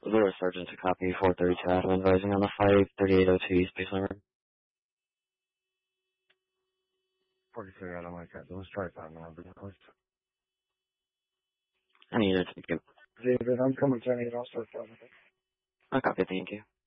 Lewis Sergeant to copy 432 Adam advising on the 53802 East Baseline Road. 43 Adam, like that. Let's try that number, please. I need it. Thank you. David, I'm coming to you. I'll start that. I copy. Thank you.